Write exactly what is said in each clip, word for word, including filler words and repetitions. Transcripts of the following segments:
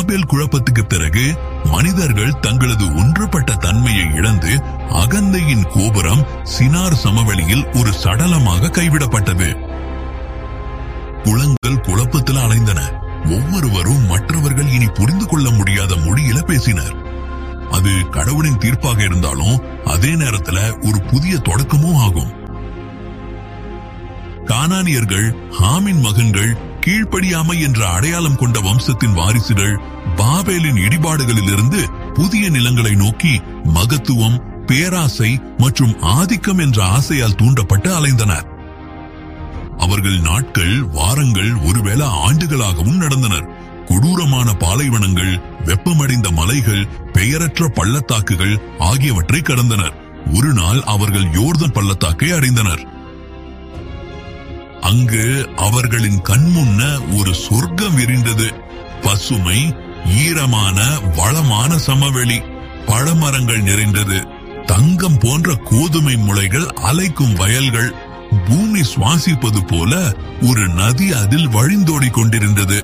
பாபேல் குழப்பத்துக்கு பிறகு மனிதர்கள் தங்களது ஒன்றுபட்ட தன்மையை இழந்து அகந்தையின் கோபுரம் சினார் சமவெளியில் ஒரு சடலமாக கைவிடப்பட்டது. குளங்கள் குழப்பத்தில் அலைந்தன. ஒவ்வொருவரும் மற்றவர்கள் இனி புரிந்து கொள்ள முடியாத மொழியில பேசினர். அது கடவுளின் தீர்ப்பாக இருந்தாலும் அதே நேரத்துல ஒரு புதிய தொடக்கமும் ஆகும். கானானியர்கள், ஹாமின் மகன்கள், கீழ்ப்படியாமை என்ற அடையாளம் கொண்ட வம்சத்தின் வாரிசுகள் பாபேலின் இடிபாடுகளிலிருந்து புதிய நிலங்களை நோக்கி மகத்துவம், பேராசை மற்றும் ஆதிக்கம் என்ற ஆசையால் தூண்டப்பட்டு அலைந்தனர். அவர்கள் நாட்கள், வாரங்கள், ஒருவேளை ஆண்டுகளாகவும் நடந்தனர். கொடூரமான பாலைவனங்கள், வெப்பமடைந்த மலைகள், பெயரற்ற பள்ளத்தாக்குகள் ஆகியவற்றை கடந்தனர். ஒரு நாள் அவர்கள் யோர்தான் பள்ளத்தாக்கை அடைந்தனர். அங்கு அவர்களின் கண்முன்ன ஒரு சொர்க்கம் விரிந்தது. பசுமை, ஈரமான, வளமான சமவெளி, பழமரங்கள் நிறைந்தது. தங்கம் போன்ற கோதுமை முளைகள் அலைக்கும் வயல்கள், பூமி சுவாசிப்பது போல ஒரு நதி அதில் வழிந்தோடிக் கொண்டிருந்தது.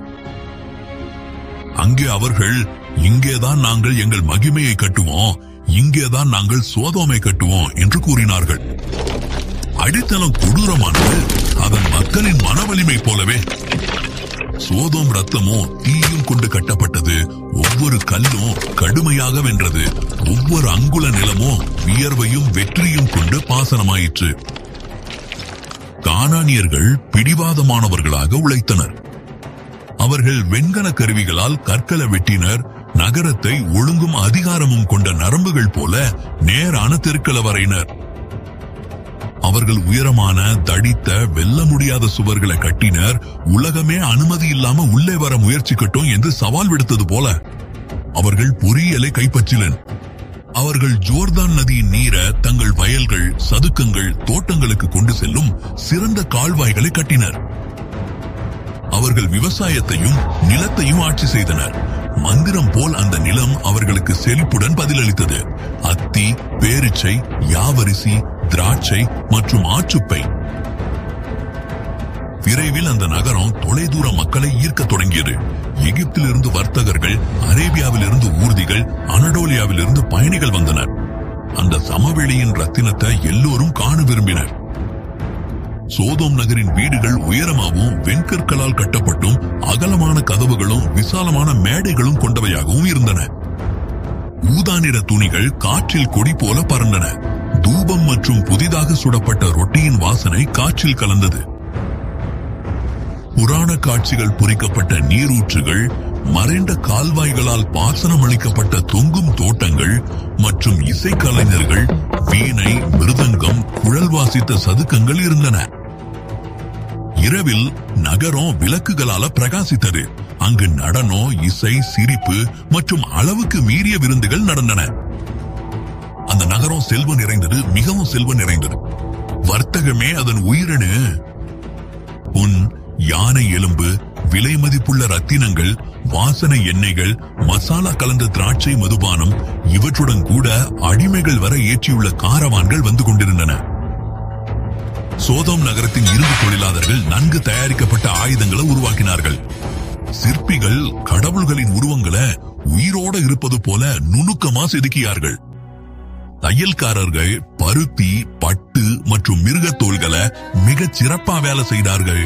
அங்கே அவர்கள், இங்கேதான் நாங்கள் எங்கள் மகிமையை கட்டுவோம், இங்கேதான் நாங்கள் சோதோமை கட்டுவோம் என்று கூறினார்கள். அடித்தளம் கொடூரமானது, அதன் மக்களின் மனவலிமை போலவே. சோதோம் ரத்தமோ தீயும் கொண்டு கட்டப்பட்டது. ஒவ்வொரு கல்லும் கடுமையாக வென்றது. ஒவ்வொரு அங்குல நிலமோ வியர்வையும் வெற்றியும் கொண்டு பாசனமாயிற்று. கானானியர்கள் பிடிவாதமானவர்களாக உழைத்தனர். அவர்கள் வெண்கல கருவிகளால் கற்களை வெட்டினர். நகரத்தை ஒழுங்கும் அதிகாரமும் கொண்ட நரம்புகள் போல நேரான தெருக்களை வரையினர். அவர்கள் உயரமான, தடித்த, வெல்ல முடியாத சுவர்களை கட்டினர். உலகமே அனுமதி இல்லாம உள்ளே வர முயற்சிக்கட்டும் என்று சவால் விடுத்தது போல. அவர்கள் பொறியியலை கைப்பற்றினர். அவர்கள் ஜோர்தான் நதியின் நீரை தங்கள் வயல்கள், சதுக்கங்கள், தோட்டங்களுக்கு கொண்டு செல்லும் சிறந்த கால்வாய்களை கட்டினர். அவர்கள் விவசாயத்தையும் நிலத்தையும் ஆட்சி செய்தனர். மந்திரம் போல் அந்த நிலம் அவர்களுக்கு செழிப்புடன் பதிலளித்தது. அத்தி, பேரிச்சை, யாவரிசி, திராட்சை மற்றும் ஆற்றுப்பை. விரைவில் அந்த நகரம் தொலைதூர மக்களை ஈர்க்க தொடங்கியது. எகிப்திலிருந்து வர்த்தகர்கள், அரேபியாவிலிருந்து ஊர்திகள், அனடோலியாவிலிருந்து பயணிகள் வந்தனர். அந்த சமவெளியின் ரத்தினத்தை எல்லோரும் காண விரும்பினர். சோதோம் நகரின் வீடுகள் உயரமாகவும் வெண்கற்களால் கட்டப்பட்டும் அகலமான கதவுகளும் விசாலமான மேடைகளும் கொண்டவையாகவும் இருந்தன. ஊதாநிற துணிகள் காற்றில் கொடி போல பறந்தன. தூபம் மற்றும் புதிதாக சுடப்பட்ட ரொட்டியின் வாசனை காற்றில் கலந்தது. புராண காட்சிகள் பொறிக்கப்பட்ட நீரூற்றுகள், மறைந்த கால்வாய்களால் பாசனம் அளிக்கப்பட்ட தொங்கும் தோட்டங்கள் மற்றும் இசைக்கலைஞர்கள் வீணை, மிருதங்கம், குழல் வாசித்த சதுக்கங்கள் இருந்தன. இரவில் நகரம் விளக்குகளால பிரகாசித்தது. அங்கு நடனம், இசை, சிரிப்பு மற்றும் அளவுக்கு மீறிய விருந்துகள் நடந்தன. அந்த நகரம் செல்வம் நிறைந்தது, மிகவும் செல்வம் நிறைந்தது. வர்த்தகமே அதன் உயிரணு. பொன், யானை எலும்பு, விலை மதிப்புள்ள ரத்தினங்கள், வாசனை எண்ணெய்கள், மசாலா கலந்த திராட்சை மதுபானம், இவற்றுடன் கூட அடிமைகள் வர ஏற்றியுள்ள காரவான்கள் வந்து கொண்டிருந்தன. சோதோம் நகரத்தின் இரும்பு தொழிலாளர்கள் நன்கு தயாரிக்கப்பட்ட ஆயுதங்களை உருவாக்கினார்கள். சிற்பிகள் கடவுள்களின் உருவங்களை உயிரோட இருப்பது போல நுணுக்கமா செதுக்கியார்கள். தையல்காரர்கள் பருத்தி, பட்டு மற்றும் மிருகத்தோள்களை மிகச் சிறப்பா வேலை செய்தார்கள்.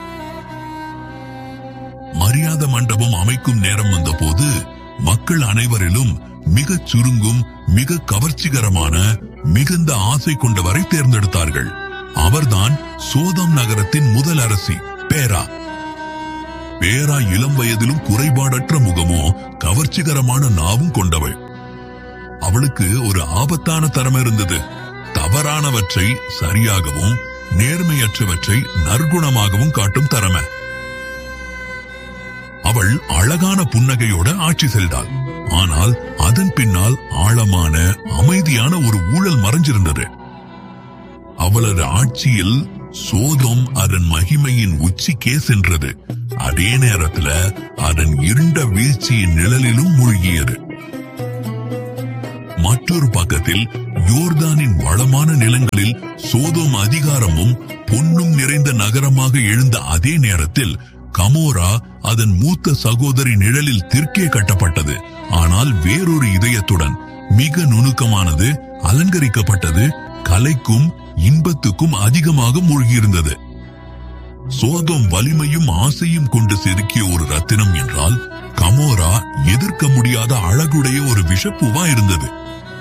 மரியாதை மண்டபம் அமைக்கும் நேரம் வந்த போது மக்கள் அனைவரிலும் மிகச் சுருங்கும், மிக கவர்ச்சிகரமான, மிகுந்த ஆசை கொண்டவரை தேர்ந்தெடுத்தார்கள். அவர்தான் சோதோம் நகரத்தின் முதல் அரசி பேரா. பேரா இளம் வயதிலும் குறைபாடற்ற முகமோ கவர்ச்சிகரமான நாவும் கொண்டவள். அவளுக்கு ஒரு ஆபத்தான திறமை இருந்தது. தவறானவற்றை சரியாகவும் நேர்மையற்றவற்றை நற்குணமாகவும் காட்டும் திறமை. அவள் அழகான புன்னகையோட ஆட்சி செய்தாள். ஆனால் அதன் பின்னால் ஆழமான, அமைதியான ஒரு ஊழல் மறைஞ்சிருந்தது. அவளது ஆட்சியில் சோதோம் அதன் மகிமையின் உச்சிக்கே சென்றது. அதே நேரத்தில் அதன் இருண்ட வீழ்ச்சியின் நிழலிலும் மூழ்கியது. மற்றொரு பக்கத்தில் யோர்தானின் வளமான நிலங்களில் சோதோம் அதிகாரமும் பொன்னும் நிறைந்த நகரமாக எழுந்த அதே நேரத்தில் கமோரா அதன் மூத்த சகோதரி நிழலில் தெற்கே கட்டப்பட்டது. ஆனால் வேறொரு இதயத்துடன், மிக நுணுக்கமானது, அலங்கரிக்கப்பட்டது, கலைக்கும் இன்பத்துக்கும் அதிகமாக மூழ்கியிருந்தது. சோதோம் வலிமையும் ஆசையும் கொண்டு செதுக்கிய ஒரு ரத்தினம் என்றால், கமோரா எதிர்க்க முடியாத அழகுடைய ஒரு விஷப்பூவா இருந்தது.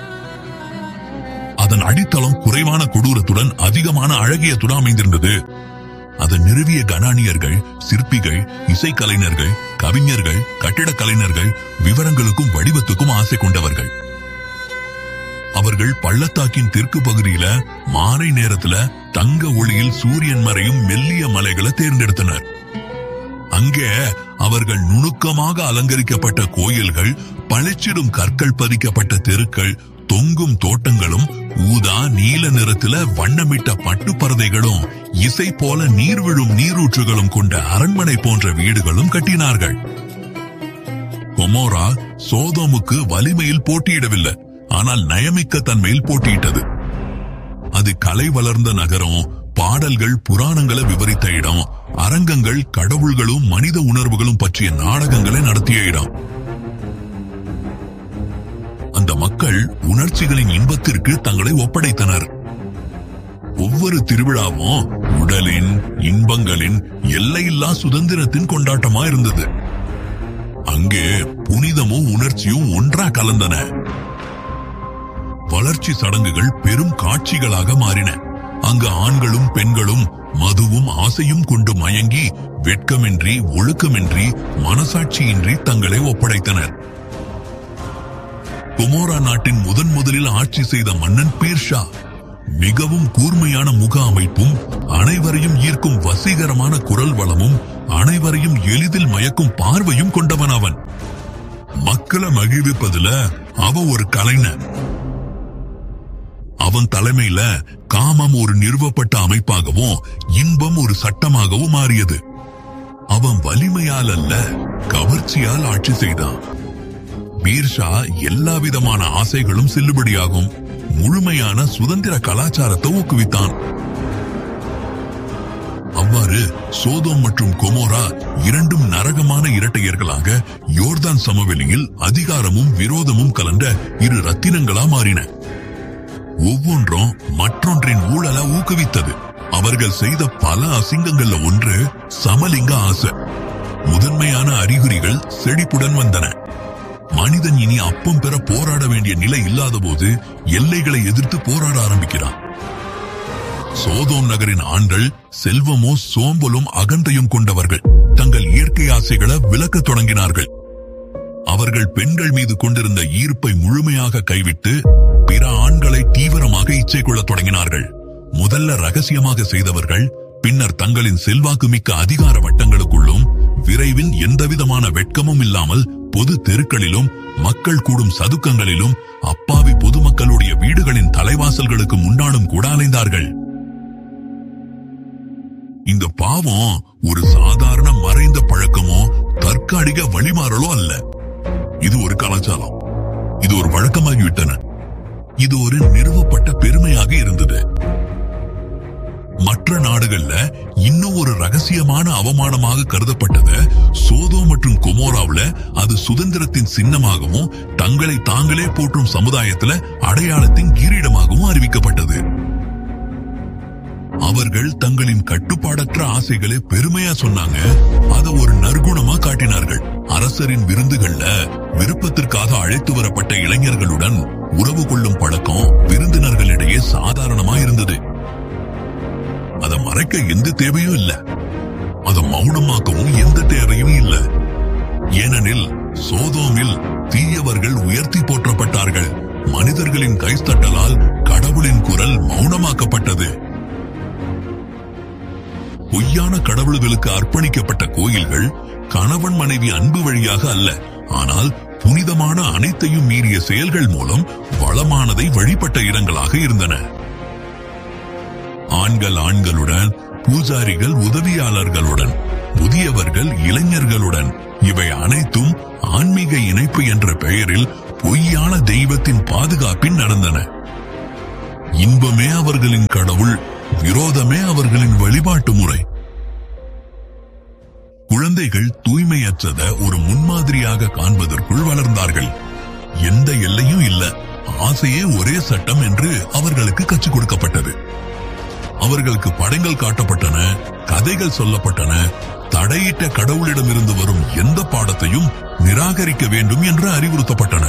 அதன் அடித்தளம் குறைவான கொடூரத்துடன் அதிகமான அழகியத்துடன் அமைந்திருந்தது. அதன் நிறுவிய கணானியர்கள், சிற்பிகள், இசைக்கலைஞர்கள், கவிஞர்கள், கட்டிடக் கலைஞர்கள், விவரங்களுக்கும் வடிவத்துக்கும் ஆசை கொண்டவர்கள். அவர்கள் பள்ளத்தாக்கின் தெற்கு பகுதியில மாலை நேரத்துல தங்க ஒளியில் சூரியன் மறையும் மெல்லிய மலைகளை தேர்ந்தெடுத்தனர். அங்கே அவர்கள் நுணுக்கமாக அலங்கரிக்கப்பட்ட கோயில்கள், பளிச்சிடும் கற்கள் பதிக்கப்பட்ட தெருக்கள், தொங்கும் தோட்டங்களும், ஊதா நீல நிறத்துல வண்ணமிட்ட பட்டு பரதைகளும், இசை போல நீர் விழும் நீரூற்றுகளும் கொண்ட அரண்மனை போன்ற வீடுகளும் கட்டினார்கள். கொமோரா சோதோமுக்கு வலிமையில் போட்டியிடவில்லை, ஆனால் நயமிக்க தன்மையில் போட்டியிட்டது. அது கலை வளர்ந்த நகரம், பாடல்கள் புராணங்களை விவரித்த இடம், அரங்கங்கள் கடவுள்களும் மனித உணர்வுகளும் பற்றிய நாடகங்களை நடத்திய இடம். அந்த மக்கள் உணர்ச்சிகளின் இன்பத்திற்கு தங்களை ஒப்படைத்தனர். ஒவ்வொரு திருவிழாவும் உடலின் இன்பங்களின் எல்லையில்லா சுதந்திரத்தின் கொண்டாட்டமா இருந்தது. அங்கே புனிதமும் உணர்ச்சியும் ஒன்றா கலந்தன. வளர்ச்சி சடங்குகள் பெரும் காட்சிகளாக மாறின. அங்கு ஆண்களும் பெண்களும் மதுவும் ஆசையும் கொண்டு மயங்கி வெட்கமின்றி, ஒழுக்கமின்றி, மனசாட்சியின்றி தங்களை ஒப்படைத்தனர். கொமோரா நாட்டின் முதன் முதலில் ஆட்சி செய்த மன்னன் பீர்ஷா மிகவும் கூர்மையான முக அமைப்பும், அனைவரையும் ஈர்க்கும் வசீகரமான குரல் வளமும், அனைவரையும் எளிதில் மயக்கும் பார்வையும் கொண்டவன் அவன். மக்களை மகிழ்விப்பதுல அவன் ஒரு கலைஞன். அவன் தலைமையில காமம் ஒரு நிறுவப்பட்ட அமைப்பாகவும், இன்பம் ஒரு சட்டமாகவும் மாறியது. அவன் வலிமையால் அல்ல, கவர்ச்சியால் ஆட்சி செய்தான். பீர்ஷா எல்லா விதமான ஆசைகளும் செல்லுபடியாகும் முழுமையான சுதந்திர கலாச்சாரத்தை ஊக்குவித்தான். அவ்வாறு சோதோம் மற்றும் கொமோரா இரண்டும் நரகமான இரட்டையர்களாக யோர்தான் சமவெளியில் அதிகாரமும் விரோதமும் கலந்த இரு ரத்தினங்களா மாறின. ஒவ்வொன்றும் மற்றொன்றின் ஊழலை ஊக்குவித்தது. அவர்கள் செய்த பல அசிங்கங்கள்ல ஒன்று சமலிங்க ஆசை. முதன்மையான அறிகுறிகள் செழிப்புடன் வந்தன. மனிதன் இனி அப்பம் பெற போராட வேண்டிய நிலை இல்லாத போது எல்லைகளை எதிர்த்து போராட ஆரம்பிக்கிறான். சோதோம் நகரின் ஆண்கள் செல்வமோ சோம்பலும் அகந்தையும் கொண்டவர்கள் தங்கள் இயற்கை ஆசைகளை விலக்க தொடங்கினார்கள். அவர்கள் பெண்கள் மீது கொண்டிருந்த ஈர்ப்பை முழுமையாக கைவிட்டு பிற ஆண்களை தீவிரமாக இச்சை கொள்ள தொடங்கினார்கள். முதல்ல ரகசியமாக செய்தவர்கள் பின்னர் தங்களின் செல்வாக்கு மிக்க அதிகார வட்டங்களுக்குள்ளும் விரைவில் எந்தவிதமான வெட்கமும் இல்லாமல் பொது தெருக்களிலும் மக்கள் கூடும் சதுக்கங்களிலும் அப்பாவி பொதுமக்களுடைய வீடுகளின் தலைவாசல்களுக்கு முன்னாலும் கூட அலைந்தார்கள். இந்த பாவம் ஒரு சாதாரண மறைந்த பழக்கமோ தற்காலிக வழிமாறலோ அல்ல. இது ஒரு கலாச்சாரம். இது ஒரு வழக்கமாகிவிட்டன. இது ஒரு நிறுவப்பட்ட பெருமையாக இருந்தது. மற்ற நாடுகள்ல இன்னும் ஒரு ரகசியமான அவமானமாக கருதப்பட்டது. சோதோ மற்றும் கொமோராவுல அது சுதந்திரத்தின் சின்னமாகவும் தங்களை தாங்களே போற்றும் சமுதாயத்துல அடையாளத்தின் கிரீடமாகவும் அறிவிக்கப்பட்டது. அவர்கள் தங்களின் கட்டுப்பாடற்ற ஆசைகளை பெருமையா சொன்னாங்க. அதை ஒரு நற்குணமா காட்டினார்கள். அரசரின் விருந்துகள்ல விருப்பத்திற்காக அழைத்து வரப்பட்ட இளைஞர்களுடன் உறவு கொள்ளும் பழக்கம் விருந்தினர்களிடையே சாதாரணமா இருந்தது. அதை மறைக்க எந்த தேவையும் இல்ல, அதை மௌனமாக்கவும் எந்த தேவையும் இல்ல. ஏனெனில் சோதோமில் தீயவர்கள் உயர்த்தி போற்றப்பட்டார்கள். மனிதர்களின் கைத்தட்டலால் கடவுளின் குரல் மௌனமாக்கப்பட்டது. பொய்யான கடவுள்களுக்கு அர்ப்பணிக்கப்பட்ட கோயில்கள் கணவன் மனைவி அன்பு வழியாக அல்ல, ஆனால் புனிதமான அனைத்தையும் மீறிய செயல்கள் மூலம் வளமானதை வழிபட்ட இடங்களாக இருந்தன. ஆண்கள் ஆண்களுடன், பூஜாரிகள் உதவியாளர்களுடன், முதியவர்கள் இளைஞர்களுடன், இவை அனைத்தும் ஆன்மீக இணைப்பு என்ற பெயரில் பொய்யான தெய்வத்தின் பாதுகாப்பில் நடந்தன. இன்பமே அவர்களின் கடவுள், விரோதமே அவர்களின் வழிபாட்டு முறை. குழந்தைகள் தூய்மையற்றத ஒரு முன்மாதிரியாக காண்பதற்குள் வளர்ந்தார்கள். எந்த எல்லையும் இல்ல, ஆசையே ஒரே சட்டம் என்று அவர்களுக்கு கற்றுக் கொடுக்கப்பட்டது. அவர்களுக்கு படங்கள் காட்டப்பட்டன, கதைகள் சொல்லப்பட்டன. தடையிட்ட கடவுளிடமிருந்து வரும் எந்த பாடத்தையும் நிராகரிக்க வேண்டும் என்று அறிவுறுத்தப்பட்டன.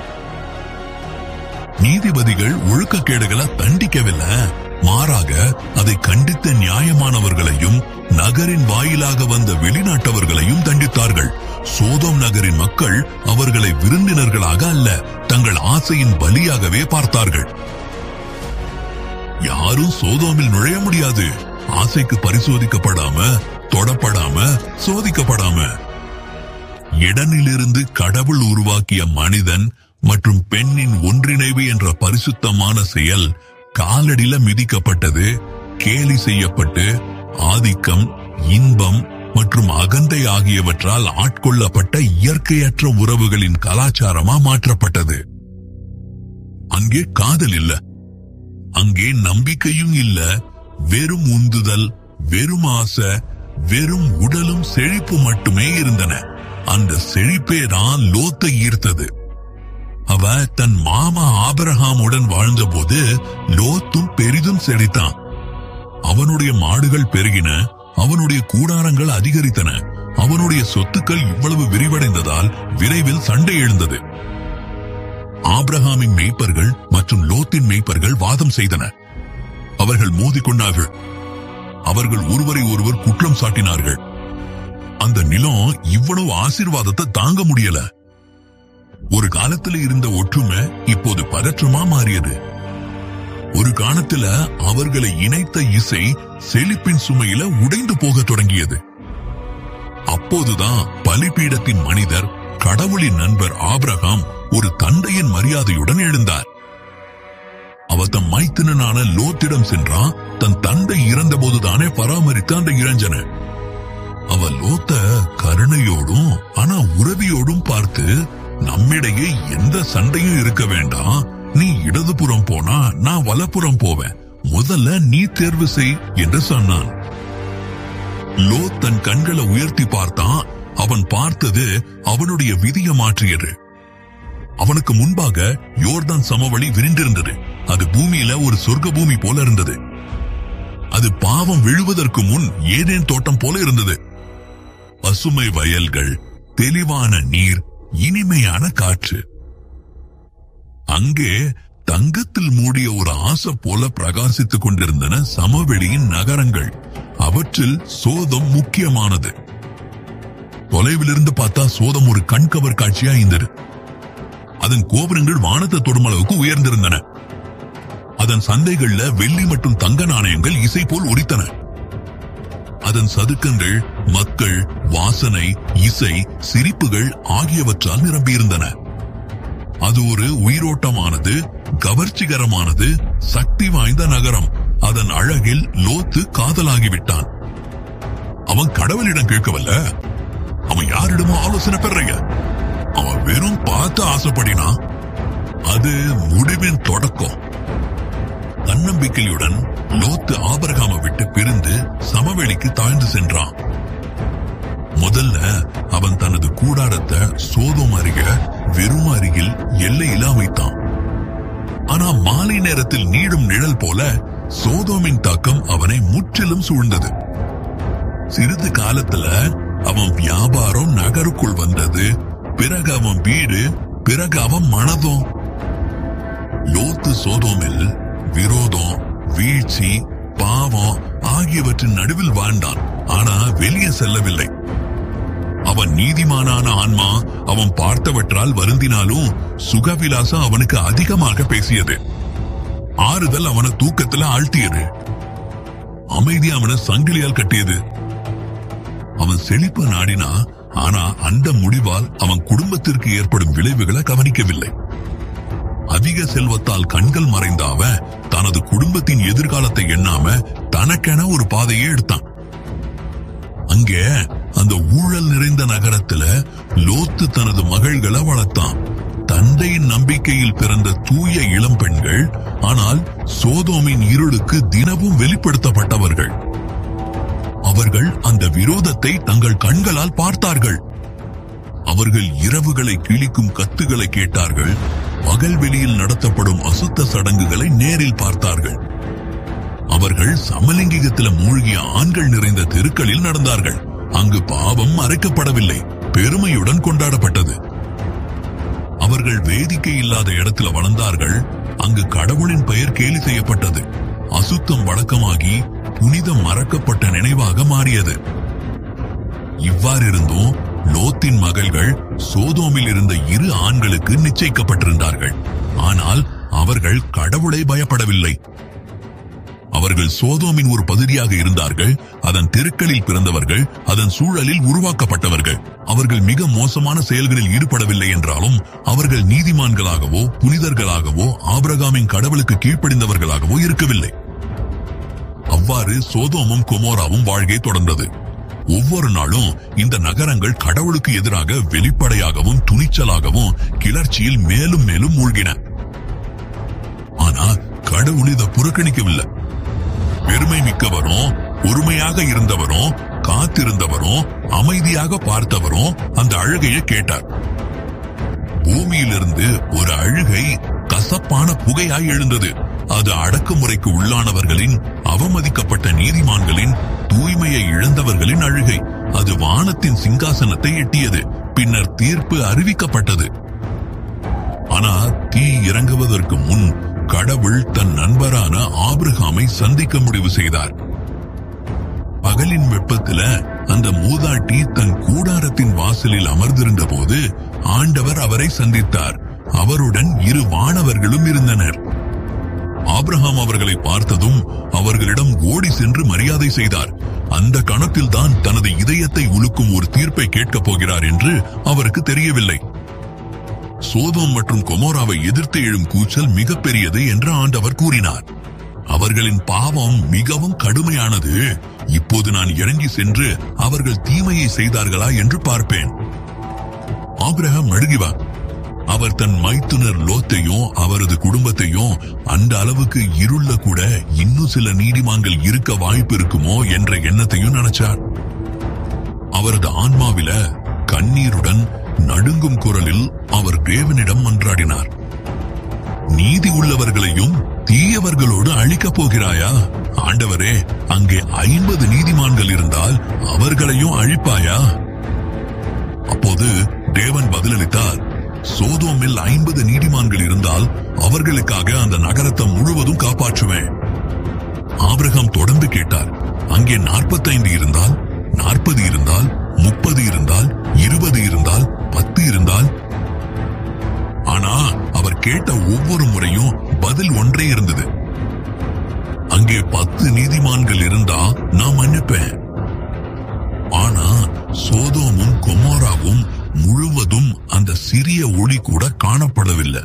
நீதிபதிகள் ஒழுக்கக்கேடுகளை தண்டிக்கவில்லை, மாறாக அதை கண்டித்த நியாயமானவர்களையும் நகரின் வாயிலாக வந்த வெளிநாட்டவர்களையும் தண்டித்தார்கள். சோதோம் நகரின் மக்கள் அவர்களை விருந்தினர்களாக அல்ல, தங்கள் ஆசையின் பலியாகவே பார்த்தார்கள். யாரும் சோதோமில் நுழைய முடியாது, ஆசைக்கு பரிசோதிக்கப்படாம, தொடப்படாம, சோதிக்கப்படாம. இடனிலிருந்து கடவுள் உருவாக்கிய மனிதன் மற்றும் பெண்ணின் ஒன்றிணைவு என்ற பரிசுத்தமான செயல் காலடியில மிதிக்கப்பட்டது. கேலி செய்யப்பட்டு ஆதிக்கம், இன்பம் மற்றும் அகந்தை ஆகியவற்றால் ஆட்கொள்ளப்பட்ட இயற்கையற்ற உறவுகளின் கலாச்சாரமா மாற்றப்பட்டது. அங்கே காதல் இல்ல, அங்கே நம்பிக்கையும் இல்ல. வெறும் உந்துதல், வெறும் ஆசை, வெறும் உடலும் செழிப்பு மட்டுமே இருந்தன. அந்த செழிப்பே தான் லோத்தை ஈர்த்தது. அவ தன் மாமா ஆபிரகாமுடன் வாழ்ந்த போது லோத்தும் பெரிதும் செழித்தான். அவனுடைய மாடுகள் பெருகின, அவனுடைய கூடாரங்கள் அதிகரித்தன. அவனுடைய சொத்துக்கள் இவ்வளவு விரிவடைந்ததால் விரைவில் சண்டை எழுந்தது. ஆபிரகாமின் மேய்ப்பர்கள் மற்றும் லோத்தின் மேய்ப்பர்கள் வாதம் செய்தனர். அவர்கள் மோதிக்கொண்டார்கள். அவர்கள் ஒருவரை ஒருவர் குற்றம் சாட்டினார்கள். அந்த நிலம் இவ்வளவு ஆசீர்வாதத்தை தாங்க முடியல. ஒரு காலத்துல இருந்த ஒற்றுமை இப்போது பதற்றமா மாறியது. ஒரு காலத்துல அவர்களை இணைத்த இசை செழிப்பின் சுமையில உடைந்து போக தொடங்கியது. அப்போதுதான் பலிபீடத்தின் மனிதர், கடவுளின் நண்பர் ஆபிரகாம் ஒரு தந்தையின் மரியாதையுடன் எழுந்தார். அவர் தம் மைத்துனனான லோத்திடம் சென்றான். தன் தந்தை இறந்த போதுதானே பராமரித்த அந்த இளைஞனை. அவ லோத்த கருணையோடும் ஆனா உறவியோடும் பார்த்து, நம்மிடையே எந்த சண்டையும் இருக்க வேண்டாம், நீ இடதுபுறம் போனா நான் வலப்புறம் போவேன், முதல்ல நீ தேர்வு செய் என்று சொன்னான். லோத் தன் கண்களை உயர்த்தி பார்த்தான். அவன் பார்த்தது அவனுடைய விதியை மாற்றியது. அவனுக்கு முன்பாக யோர்தான் சமவெளி விரிந்திருந்தது. அது பூமியில ஒரு சொர்க்க பூமி போல இருந்தது. அது பாவம் விழுவதற்கு முன் ஏதேன் தோட்டம் போல இருந்தது. பசுமை வயல்கள், தெளிவான நீர், இனிமையான காற்று. அங்கே தங்கத்தில் மூடிய ஒரு ஆசை போல பிரகாசித்துக் கொண்டிருந்தன சமவெளியின் நகரங்கள். அவற்றில் சோதம் முக்கியமானது. தொலைவிலிருந்து பார்த்தா சோதம் ஒரு கண்கவர் காட்சியா இருந்தது. அதன் கோபுரங்கள் வானத்தை தொடும் அளவுக்கு உயர்ந்திருந்தன. அதன் சந்தைகள்ல வெள்ளி மற்றும் தங்க நாணயங்கள் இசை போல் ஒலித்தன. அதன் சதுக்கங்கள் மக்கள், வாசனை, இசை, சிரிப்புகள் ஆகியவற்றால் நிரம்பியிருந்தன. அது ஒரு உயிரோட்டமானது, கவர்ச்சிகரமானது, சக்தி வாய்ந்த நகரம். அதன் அழகில் லோத்து காதலாகிவிட்டான். அவன் கடவுளிடம் கேட்கவல்ல, அவன் யாரிடமும் ஆலோசனை பெறைய. அவன் வெறும் பார்த்து ஆசைப்படினா. அது முடிவின் தொடக்கம். தன்னம்பிக்கையுடன் லோத்து ஆபிரகாமை விட்டு பிரிந்து சமவெளிக்கு தாழ்ந்து சென்றான். முதல்ல அவன் தனது கூடாரத்தை சோதோம் அருக வெறும் அருகில் எல்லையில அமைத்தான். ஆனா மாலை நேரத்தில் நீடும் நிழல் போல சோதோமின் தாக்கம் அவனை முற்றிலும் சூழ்ந்தது. சிறிது காலத்துல அவன் வியாபாரம் நகருக்குள் வந்தது. பிறகு அவன் வீடு, பிறகு அவன் மனதும். லோத்து சோதோமில் விரோதம், வீழ்ச்சி, பாவம் ஆகியவற்றின் நடுவில் வாழ்ந்தான். ஆனா வெளியே செல்லவில்லை. அவன் நீதிமானான ஆன்மா. அவன் பார்த்தவற்றால் வருந்தினாலும் சுகவிலாசம் அவனுக்கு அதிகமாக பேசியது. ஆறுதல் அவனை தூக்கத்துல ஆழ்த்தியது. அமைதி அவனை சங்கிலியால் கட்டியது. அவன் செழிப்பு நாடினா, ஆனா அந்த முடிவால் அவன் குடும்பத்திற்கு ஏற்படும் விளைவுகளை கவனிக்கவில்லை. அதிக செல்வத்தால் கண்கள் மறைந்த அவன் தனது குடும்பத்தின் எதிர்காலத்தை எண்ணாம தனக்கென ஒரு பாதையை எடுத்தான். அங்கே அந்த ஊழல் நிறைந்த நகரத்துல லோத்து தனது மகள்களை வளர்த்தான். தந்தையின் நம்பிக்கையில் பிறந்த தூய இளம் பெண்கள், ஆனால் சோதோமின் இருளுக்கு தினமும் வெளிப்படுத்தப்பட்டவர்கள். அவர்கள் அந்த விரோதத்தை தங்கள் கண்களால் பார்த்தார்கள். அவர்கள் இரவுகளை கிழிக்கும் கத்துகளை கேட்டார்கள். பகல் வெளியில் நடத்தப்படும் அசுத்த சடங்குகளை நேரில் பார்த்தார்கள். அவர்கள் சமலிங்கிகத்தில் மூழ்கிய ஆண்கள் நிறைந்த தெருக்களில் நடந்தார்கள். அங்கு பாவம் மறைக்கப்படவில்லை, பெருமையுடன் கொண்டாடப்பட்டது. அவர்கள் வேதிக்கை இல்லாத இடத்துல வளர்ந்தார்கள். அங்கு கடவுளின் பெயர் கேலி செய்யப்பட்டது. அசுத்தம் வழக்கமாகி புனிதம் மறக்கப்பட்ட நினைவாக மாறியது. இவ்வாறிருந்தும் லோத்தின் மகள்கள் சோதோமில் இருந்த இரு ஆண்களுக்கு நிச்சயிக்கப்பட்டிருந்தார்கள். ஆனால் அவர்கள் கடவுளை பயப்படவில்லை. அவர்கள் சோதோமின் ஒரு பகுதியாக இருந்தார்கள். அதன் தெருக்களில் பிறந்தவர்கள், அதன் சூழலில் உருவாக்கப்பட்டவர்கள். அவர்கள் மிக மோசமான செயல்களில் ஈடுபடவில்லை என்றாலும் அவர்கள் நீதிமான்களாகவோ புனிதர்களாகவோ ஆபிரகாமின் கடவுளுக்கு கீழ்ப்படிந்தவர்களாகவோ இருக்கவில்லை. அவ்வாறு சோதோமும் கொமோராவும் வாழ்க்கை தொடர்ந்தது. ஒவ்வொரு நாளும் இந்த நகரங்கள் கடவுளுக்கு எதிராக வெளிப்படையாகவும் துணிச்சலாகவும் கிளர்ச்சியில் மேலும் மேலும் மூழ்கின. ஆனா கடவுள் இதை புறக்கணிக்கவில்லை. பெருமை மிக்கவரும் பொறுமையாக இருந்தவரும் காத்திருந்தவரும் அமைதியாக பார்த்தவரும் அந்த அழுகையை கேட்டார். பூமியிலிருந்து ஒரு அழுகை கசப்பான புகையாய் எழுந்தது. அது அடக்குமுறைக்கு உள்ளானவர்களின், அவமதிக்கப்பட்ட நீதிமான்களின், தூய்மையை இழந்தவர்களின் அழுகை. அது வானத்தின் சிங்காசனத்தை எட்டியது. பின்னர் தீர்ப்பு அறிவிக்கப்பட்டது. ஆனா தீ இறங்குவதற்கு முன் கடவுள் தன் நண்பரான ஆபிரகாமை சந்திக்க முடிவு செய்தார். பகலின் வெப்பத்துல அந்த மூதாட்டி தன் கூடாரத்தின் வாசலில் அமர்ந்திருந்த போது ஆண்டவர் அவரை சந்தித்தார். அவருடன் இரு வானவர்களும் இருந்தனர். ஆபிரகாம் அவர்களை பார்த்ததும் அவர்களிடம் ஓடி சென்று மரியாதை செய்தார். அந்த கணத்தில் தான் தனது இதயத்தை உலுக்கும் ஒரு தீர்ப்பை கேட்கப் போகிறார் என்று அவருக்கு தெரியவில்லை. சோதோம் மற்றும் கொமோராவை எதிர்த்து எழும் கூச்சல் மிகப்பெரியது என்று ஆண்டவர் கூறினார். அவர்களின் பாவம் மிகவும் கடுமையானது. இப்போது நான் இறங்கி சென்று அவர்கள் தீமையை செய்தார்களா என்று பார்ப்பேன். ஆபிரகாம் அழுகிவா. அவர் தன் மைத்துனர் லோத்தையும் அவரது குடும்பத்தையும் அந்த அளவுக்கு இருள கூட இன்னும் சில நீதிமான்கள் இருக்க வாய்ப்பு இருக்குமோ என்ற எண்ணத்தையும் நினைச்சார். அவரது ஆன்மாவில கண்ணீருடன் நடுங்கும் குரலில் அவர் தேவனிடம் மன்றாடினார். நீதி உள்ளவர்களையும் தீயவர்களோடு அழிக்கப் போகிறாயா? ஆண்டவரே, அங்கே ஐம்பது நீதிமான்கள் இருந்தால் அவர்களையும் அழிப்பாயா? அப்போது தேவன் பதிலளித்தார், சோதோமில் ஐம்பது நீதிமான்கள் இருந்தால் அவர்களுக்காக அந்த நகரத்தை முழுவதும் காப்பாற்றுவேன். ஆபிரகாம் தொடர்ந்து கேட்டார், அங்கே நாற்பத்தைந்து இருந்தால், நாற்பது இருந்தால், முப்பது இருந்தால், இருபது இருந்தால், பத்து இருந்தால்? ஆனா அவர் கேட்ட ஒவ்வொரு முறையும் பதில் ஒன்றே இருந்தது. அங்கே பத்து நீதிமான்கள் இருந்தா நான் மன்னிப்பேன். ஆனா சோதோமும் கொமோராவும் முழுவதும் அந்த சிறிய ஒளி கூட காணப்படவில்லை.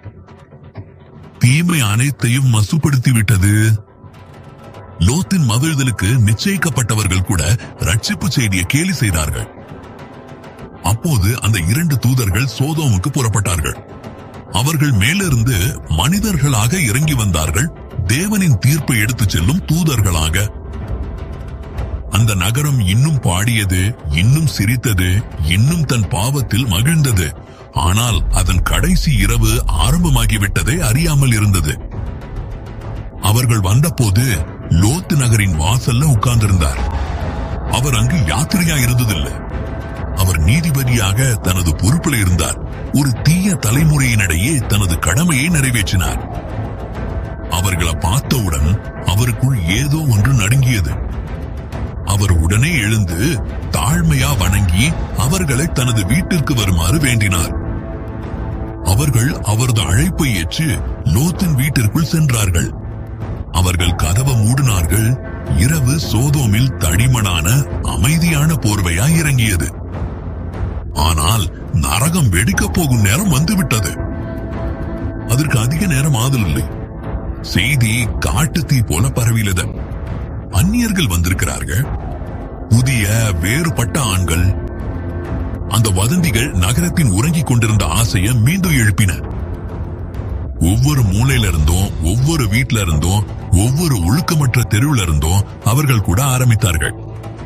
தீமை அனைத்தையும் மசுப்படுத்திவிட்டது. லோத்தின் மகிழ்தலுக்கு நிச்சயிக்கப்பட்டவர்கள் கூட ரட்சிப்பு செய்தியை கேலி செய்தார்கள். அப்போது அந்த இரண்டு தூதர்கள் சோதோமுக்கு புறப்பட்டார்கள். அவர்கள் மேலிருந்து மனிதர்களாக இறங்கி வந்தார்கள், தேவனின் தீர்ப்பை எடுத்துச் செல்லும் தூதர்களாக. அந்த நகரம் இன்னும் பாடியது, இன்னும் சிரித்தது, இன்னும் தன் பாவத்தில் மகிழ்ந்தது. ஆனால் அதன் கடைசி இரவு ஆரம்பமாகிவிட்டதை அறியாமல் இருந்தது. அவர்கள் வந்தபோது லோத்து நகரின் வாசல்ல உட்கார்ந்திருந்தார். அவர் அங்கு யாத்திரையா இருந்ததில்லை. அவர் நீதிபதியாக தனது பொறுப்பில் இருந்தார். ஒரு தீய தலைமுறையினிடையே தனது கடமையை நிறைவேற்றினார். அவர்களை பார்த்தவுடன் அவருக்குள் ஏதோ ஒன்று நடுங்கியது. அவர் உடனே எழுந்து தாழ்மையா வணங்கி அவர்களை தனது வீட்டிற்கு வருமாறு வேண்டினார். அவர்கள் அவரது அழைப்பை ஏற்று லோத்தின் வீட்டிற்குள் சென்றார்கள். அவர்கள் கதவை மூடினார்கள். இரவு சோதோமில் தடிமனான அமைதியான போர்வையாய் இறங்கியது. ஆனால் நரகம் வெடிக்கப் போகும் நேரம் வந்துவிட்டது. அதற்கு அதிக நேரம் ஆதலில்லை. செய்தி காட்டு தீ போல பரவியது. அந்நியர்கள் வந்திருக்கிறார்கள், புதிய வேறுபட்ட ஆண்கள். அந்த வதந்திகள் நகரத்தின் உறங்கிக் கொண்டிருந்த ஆசையை மீண்டும் எழுப்பின. ஒவ்வொரு மூலையில இருந்தும், ஒவ்வொரு வீட்டில இருந்தும், ஒவ்வொரு ஒழுக்கமற்ற தெருவில் இருந்தும் அவர்கள் கூட ஆரம்பித்தார்கள்.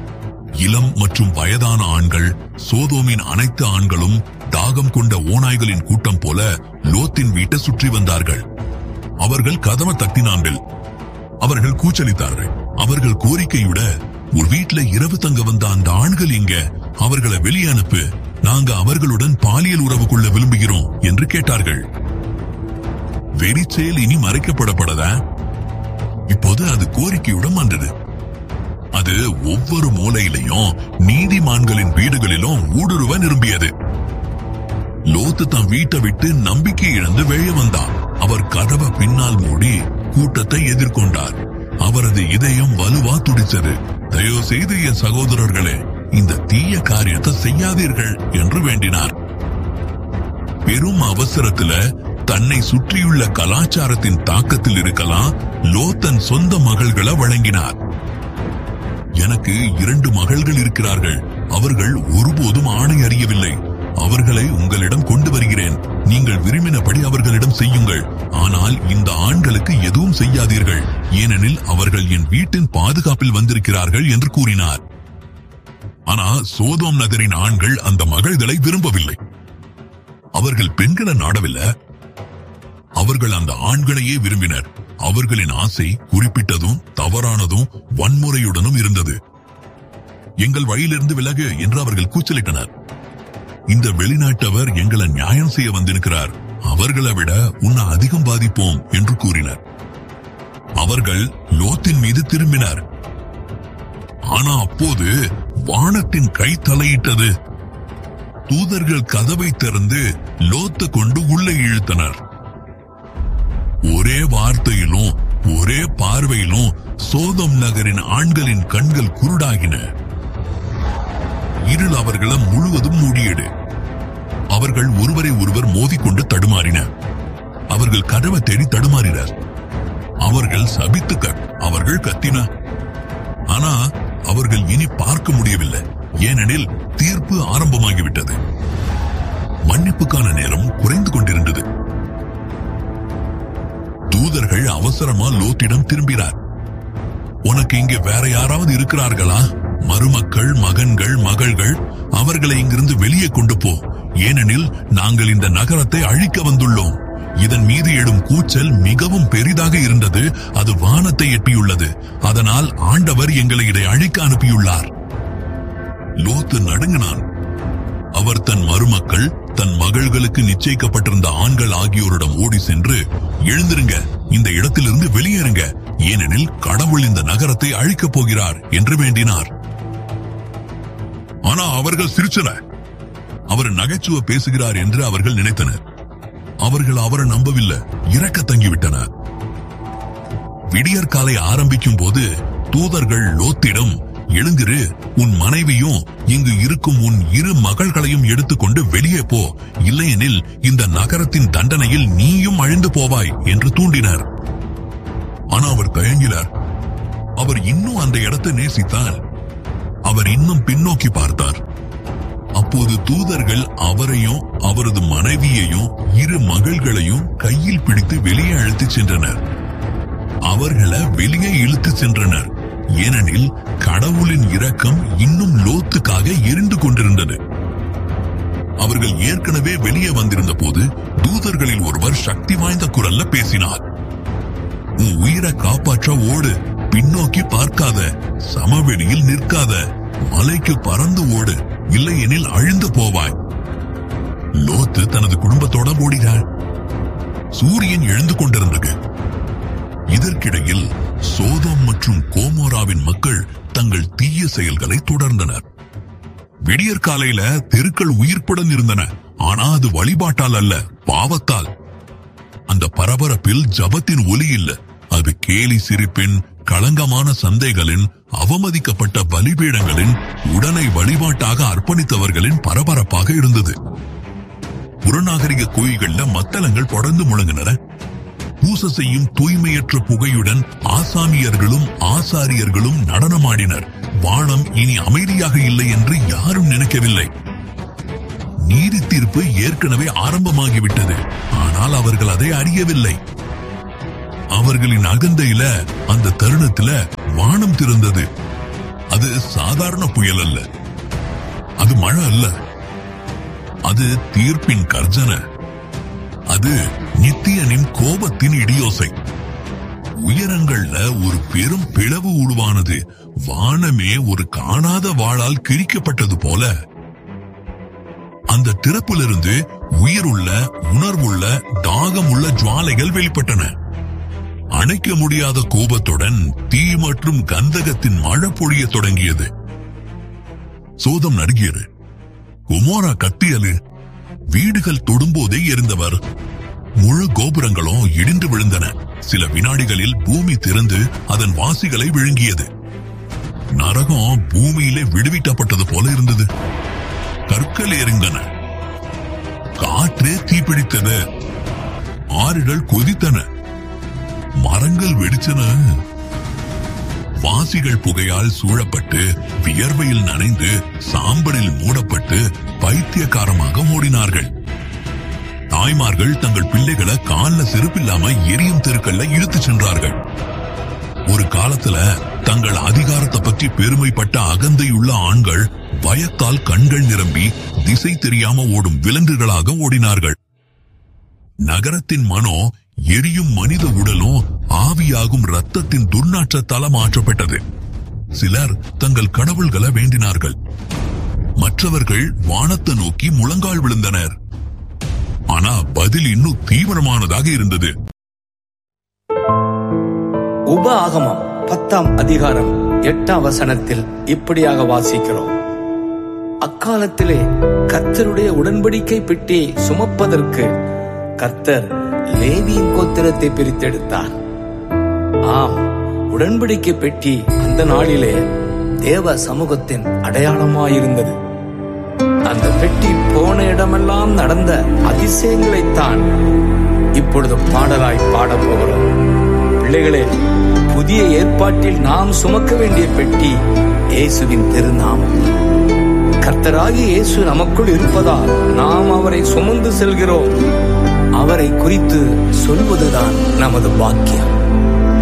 இளம் மற்றும் வயதான ஆண்கள், சோதோமின் அனைத்து ஆண்களும் தாகம் கொண்ட ஓநாய்களின் கூட்டம் போல லோத்தின் வீட்டை சுற்றி வந்தார்கள். அவர்கள் கதவை தட்டினார்கள். அவர்கள் கூச்சலித்தார்கள். அவர்கள் கோரிக்கையுட, ஒரு வீட்டுல இரவு தங்க வந்த அந்த ஆண்கள் இங்க, அவர்களை வெளியே அனுப்பு, நாங்க அவர்களுடன் பாலியல் உறவு கொள்ள விரும்புகிறோம் என்று கேட்டார்கள். வெறிச்செயல் இனி மறைக்கப்படப்படதா? இப்போது அது கோரிக்கையுடன் வந்தது. அது ஒவ்வொரு மூலையிலையும் நீதிமான்களின் வீடுகளிலும் ஊடுருவ நிரம்பியது. லோத்து தன் வீட்டை விட்டு நம்பிக்கை இழந்து வெளியே வந்தார். அவர் கதவை பின்னால் மூடி கூட்டத்தை எதிர்கொண்டார். அவரது இதயம் வலுவா துடிச்சது. தயவு செய்து என் சகோதரர்களே, இந்த தீய காரியத்தை செய்யாதீர்கள் என்று வேண்டினார். பெரும் அவசரத்துல தன்னை சுற்றியுள்ள கலாச்சாரத்தின் தாக்கத்தில் இருக்கலாம் லோத்தன் சொந்த மகள்களை வழங்கினார். எனக்கு இரண்டு மகள்கள் இருக்கிறார்கள். அவர்கள் ஒருபோதும் ஆணை அறியவில்லை. அவர்களை உங்களிடம் கொண்டு வருகிறேன். நீங்கள் விரும்பினபடி அவர்களிடம் செய்யுங்கள். ஆனால் இந்த ஆண்களுக்கு எதுவும் செய்யாதீர்கள், ஏனெனில் அவர்கள் என் வீட்டின் பாதுகாப்பில் வந்திருக்கிறார்கள் என்று கூறினார். ஆனா சோதோம் நகரின் ஆண்கள் அந்த மகள்களை விரும்பவில்லை. அவர்கள் பெண்களை நாடவில்லை, அவர்கள் அந்த ஆண்களையே விரும்பினர். அவர்களின் ஆசை குறிப்பிட்டதும் தவறானதும் வன்முறையுடனும் இருந்தது. எங்கள் வழியிலிருந்து விலகு என்று அவர்கள் கூச்சலிட்டனர். இந்த வெளிநாட்டவர் எங்களை நியாயம் செய்ய வந்திருக்கிறார், அவர்களை விட உன்னை அதிகம் பாதிப்போம் என்று கூறினர். அவர்கள் லோத்தின் மீது திரும்பினர். ஆனா அப்போது வானத்தின் கை தலையிட்டது. தூதர்கள் கதவை திறந்து லோத்து கொண்டு உள்ளே இழுத்தனர். ஒரே வார்த்தையிலும் ஒரே பார்வையிலும் சோதோம் நகரின் ஆண்களின் கண்கள் குருடாகின. இருள் அவர்களை முழுவதும் மூடியது. அவர்கள் ஒருவரை ஒருவர் மோதிக்கொண்டு தடுமாறினர். அவர்கள் கதவை தேடி தடுமாறினர். அவர்கள் சபித்துக்க அவர்கள் கத்தினர். ஆனா அவர்கள் இனி பார்க்க முடியவில்லை, ஏனெனில் தீர்ப்பு ஆரம்பமாகிவிட்டது. மன்னிப்புக்கான நேரம் குறைந்து கொண்டிருந்தது. தூதர்கள் அவசரமா லோத்திடம் திரும்பினார். உனக்கு இங்கே வேற யாராவது இருக்கிறார்களா? மருமக்கள், மகன்கள், மகள்கள், அவர்களை இங்கிருந்து வெளியே கொண்டு போ, ஏனெனில் நாங்கள் இந்த நகரத்தை அழிக்க வந்துள்ளோம். இதன் மீது எழும் கூச்சல் மிகவும் பெரிதாக இருந்தது. அது வானத்தை எட்டியுள்ளது. அதனால் ஆண்டவர் எங்களை இதை அழிக்க அனுப்பியுள்ளார். லோத்து நடுங்கினான். அவர் தன் மருமக்கள், தன் மகள்களுக்கு நிச்சயிக்கப்பட்டிருந்த ஆண்கள் ஆகியோரிடம் ஓடி சென்று, எழுந்திருங்க, இந்த இடத்திலிருந்து வெளியேறுங்க, ஏனெனில் கடவுள் இந்த நகரத்தை அழிக்கப் போகிறார் என்று வேண்டினார். ஆனா அவர்கள் சிரிச்சனர். அவர் நகைச்சுவை பேசுகிறார் என்று அவர்கள் நினைத்தனர். அவர்கள் அவரை நம்பவில்லை, இறக்க தங்கிவிட்டனர். விடியற் காலை ஆரம்பிக்கும் போது தூதர்கள் லோத்திடம், எழுந்திரு, உன் மனைவியும் இங்கு இருக்கும் உன் இரு மகள்களையும் எடுத்துக்கொண்டு வெளியே போ, இல்லையெனில் இந்த நகரத்தின் தண்டனையில் நீயும் அழிந்து போவாய் என்று தூண்டினார். ஆனா அவர் தயங்கினார். அவர் இன்னும் அந்த இடத்தை நேசித்தார். அவர் இன்னும் பின்னோக்கி பார்த்தார். அப்போது தூதர்கள் அவரையும் அவரது மனைவியையும் இரு மகள்களையும் கையில் பிடித்து வெளியே அழைத்து சென்றனர். அவர்களை வெளியே இழுத்து சென்றனர், ஏனெனில் கடவுளின் இரக்கம் இன்னும் லோத்துக்காக எரிந்து கொண்டிருந்தது. அவர்கள் ஏற்கனவே வெளியே வந்திருந்த போது தூதர்களில் ஒருவர் சக்தி வாய்ந்த குரல்ல பேசினார். உன் உயிரை காப்பாற்ற ஓடு, பின்னோக்கி பார்க்காத, சமவெளியில் நிற்காத, மலைக்கு பறந்து ஓடு, இல்லையெனில் அழிந்து போவாய். லோத்து தனது குடும்பத்தோட ஓடினார். சூரியன் எழுந்து கொண்டிருந்தது. இதற்கிடையில் சோதோம் மற்றும் கோமோராவின் மக்கள் தங்கள் தீய செயல்களை தொடர்ந்தனர். விடியற் காலையில தெருக்கள் உயிர்ப்புடன் இருந்தன. ஆனா அது வழிபாட்டால் அல்ல, பாவத்தால். அந்த பரபரப்பில் ஜபத்தின் ஒலி இல்ல, அது கேலி சிரிப்பின், களங்கமான சந்தைகளின், அவமதிக்கப்பட்ட பலிபீடங்களின், உடனை வழிபாட்டாக அர்ப்பணித்தவர்களின் பரபரப்பாக இருந்தது. புறநாகரிக கோயில்கள்ல மத்தளங்கள் தொடர்ந்து முழங்கின. பூச செய்யும் தூய்மையற்ற புகையுடன் ஆசாமியர்களும் ஆசாரியர்களும் நடனமாடினர். வானம் இனி அமைதியாக இல்லை என்று யாரும் நினைக்கவில்லை. நீதி தீர்ப்பு ஏற்கனவே ஆரம்பமாகிவிட்டது. ஆனால் அவர்கள் அதை அறியவில்லை. அவர்களின் அகந்தையில அந்த தருணத்துல வானம் திறந்தது. அது சாதாரண புயல் அல்ல, அது மழை அல்ல, அது தீர்ப்பின் கர்ஜனை, அது நித்தியனின் கோபத்தின் இடியோசை. உயரங்கள்ல ஒரு பெரும் பிளவு உருவானது. வானமே ஒரு காணாத வாளால் கிழிக்கப்பட்டது போல. அந்த திறப்பிலிருந்து உயிருள்ள, உணர்வுள்ள, தாகமுள்ள ஜுவாலைகள் வெளிப்பட்டன. அணைக்க முடியாத கோபத்துடன் தீ மற்றும் கந்தகத்தின் மழை பொழிய தொடங்கியது. சோதம் நடுங்கியது, கொமோரா கத்தியது, வீடுகள் தொடும்போதே எரிந்தவர். முழு கோபுரங்களும் இடிந்து விழுந்தன. சில வினாடிகளில் பூமி திறந்து அதன் வாசிகளை விழுங்கியது. நரகம் பூமியிலே விடுவிக்கப்பட்டது போல இருந்தது. கற்கள் எரிந்தன, காற்றே தீப்பிடித்தது, ஆறுகள் கொதித்தன, மரங்கள் வெடிச்சன. வாசிகள் புகையால் சூழப்பட்டு, வியர்வையில் நனைந்து, சாம்பலில் மூடப்பட்டு பைத்தியக்காரமாக ஓடினார்கள். தாய்மார்கள் தங்கள் பிள்ளைகளை கால்ல செருப்பில்லாம எரியும் தெருக்கள்ல இழுத்து சென்றார்கள். ஒரு காலத்துல தங்கள் அதிகாரத்தை பற்றி பெருமைப்பட்ட அகந்தையுள்ள ஆண்கள் பயத்தால் கண்கள் நிரம்பி திசை தெரியாம ஓடும் விலங்குகளாக ஓடினார்கள். நகரத்தின் மனோ எரியும் மனித உடலும் ஆவியாகும் இரத்தத்தின் துர்நாற்றத்தால மாற்றப்பட்டது. சிலர் தங்கள் கடவுள்களை வேண்டினார்கள். மற்றவர்கள் வானத்தை நோக்கி முழங்கால் விழுந்தனர். ஆனா பதில் இன்னும் தீவிரமானதாக இருந்தது. உபாகமம் பத்தாம் அதிகாரம் எட்டாம் வசனத்தில் இப்படியாக வாசிக்கிறோம். அக்காலத்திலே கர்த்தருடைய உடன்படிக்கை பெட்டியை சுமப்பதற்கு கர்த்தர் லேவியின் கோத்திரத்தை பிரித்தெடுத்தார். ஆம், உடன்படிக்கை பெட்டி அந்த நாளிலே தேவ சமூகத்தின் அடையாளமாயிருந்தது. அந்த பெட்டி போன இடமெல்லாம் நடந்த அதிசயங்களைத்தான் இப்பொழுது பாடலாய் பாடப் போகிறோம். பிள்ளைகளே, புதிய ஏற்பாட்டில் நாம் சுமக்க வேண்டிய பெட்டி இயேசுவின் திருநாமம். கர்த்தராகிய இயேசு நமக்குள் இருப்பதால் நாம் அவரை சுமந்து செல்கிறோம். அவரை குறித்து சொல்வதுதான் நமது பாக்கியம்.